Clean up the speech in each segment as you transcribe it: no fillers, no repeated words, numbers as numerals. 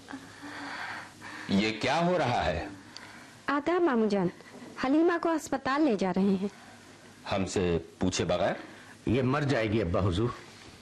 ये क्या हो रहा है? आदाब मामूजान, हलीमा को अस्पताल ले जा रहे हैं। हमसे पूछे बगैर? ये मर जाएगी अब्बा हुजूर।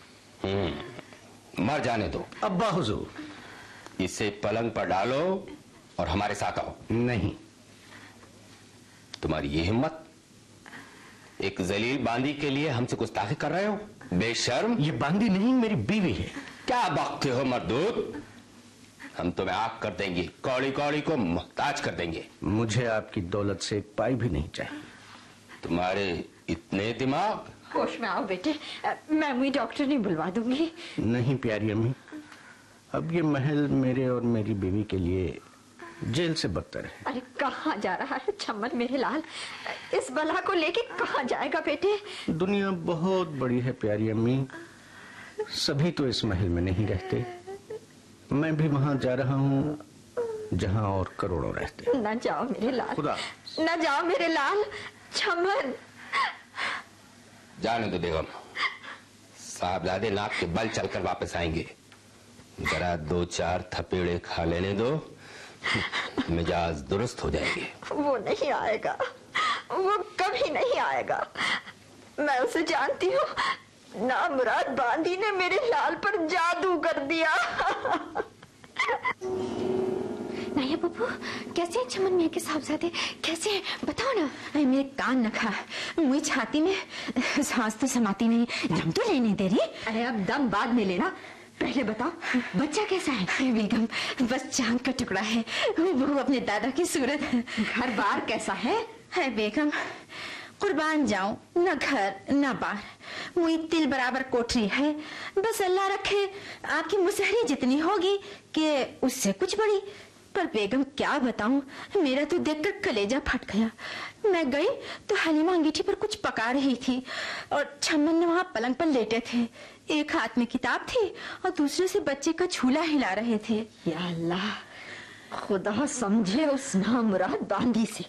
मर जाने दो। अब्बा हुजूर, इसे पलंग पर डालो और हमारे साथ आओ। नहीं। तुम्हारी ये हिम्मत? एक जलील बांदी के लिए हमसे गुस्ताखी कर रहे हो? बेशर्म। ये बांदी नहीं, मेरी बीवी है। क्या बकते हो मर्दूद? हम तुम्हें आग कर देंगे, कौड़ी कौड़ी को मुहताज कर देंगे। मुझे आपकी दौलत से एक पाई भी नहीं चाहिए। तुम्हारे इतने दिमाग? होश में आओ बेटे, मैं वही डॉक्टर नहीं बुलवा दूंगी। नहीं प्यारी अम्मी, अब ये महल मेरे और मेरी बीवी के लिए जेल से बदतर है। अरे कहाँ जा रहा है छम्मन मेरे लाल? इस बला को लेके कहाँ जाएगा बेटे? दुनिया बहुत बड़ी है प्यारी अम्मी, सभी तो इस महल में नहीं रहते। मैं भी वहां जा रहा हूँ जहां और करोड़ों रहते। न जाओ मेरे लाल, खुदा न जाओ मेरे लाल। छम्मन, जाने दो बेगम, साहबजादे नाक के बल चलकर वापस आएंगे। जरा 2-4 थपेड़े खा लेने दो, मिजाज दुरुस्त हो जाएंगे। वो नहीं आएगा, वो कभी नहीं आएगा। मैं उसे जानती हूँ। नामुराद बांदी ने मेरे लाल पर जादू कर दिया। नहीं बब्बू, कैसे हैं छमन मियां के साहबजादे? कैसे हैं बताओ ना। अरे मेरे कान न खा, मुझे छाती में सांस तो समाती नहीं, दम तो लेने दे रही। अरे अब दम बाद में लेना, पहले बताओ बच्चा कैसा है? बेगम बस चांद का टुकड़ा है, वो अपने दादा की सूरत है। घर बार कैसा है? है बेगम, कुर्बान जाऊं, न घर न बार, मुई तिल बराबर कोठरी है। बस अल्लाह रखे आपकी मुसहरी जितनी होगी कि उससे कुछ बड़ी। पर बेगम क्या बताऊं, मेरा तो देखकर कलेजा फट गया। मैं गई तो हलीमा अंगीठी पर कुछ पका रही थी और छम्मन वहां पलंग पर लेटे थे। एक हाथ में किताब थी और दूसरे से बच्चे का झूला हिला रहे थे। या अल्लाह, खुदा समझे उस नामुराद बांदी से।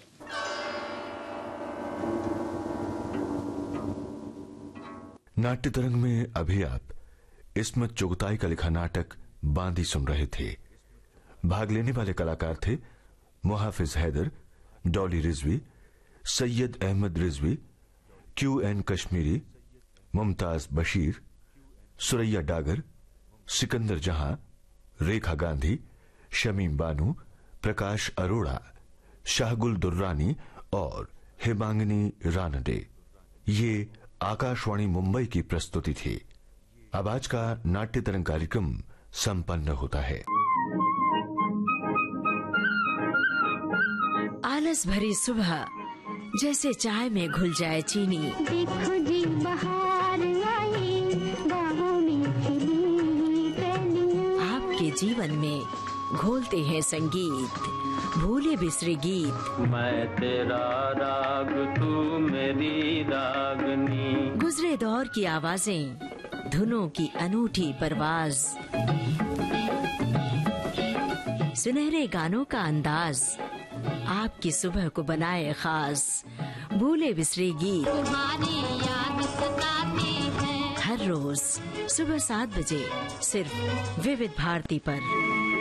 नाट्य तरंग में अभी आप इस्मत चुगताई का लिखा नाटक बांदी सुन रहे थे। भाग लेने वाले कलाकार थे मुहाफिज हैदर, डॉली रिजवी, सैयद अहमद रिजवी, QN कश्मीरी, मुमताज बशीर, सुरैया डागर, सिकंदर जहां, रेखा गांधी, शमीम बानू, प्रकाश अरोड़ा, शाहगुल दुर्रानी और हिमांगिनी रानडे। ये आकाशवाणी मुंबई की प्रस्तुति थी। अब आज का नाट्य तरंग कार्यक्रम संपन्न होता है। आलस भरी सुबह जैसे चाय में घुल जाए चीनी। देखो जी बहार आई, बाहों में खिली कलियां। आपके जीवन में घोलते हैं संगीत, भूले बिसरे गीत। मैं तेरा राग, तू मेरी रागनी। गुजरे दौर की आवाजें, धुनों की अनूठी परवाज, सुनहरे गानों का अंदाज, आपकी सुबह को बनाए खास। भूले बिसरे गीत तुम्हारी याद सताती है। हर रोज सुबह 7 बजे सिर्फ विविध भारती पर।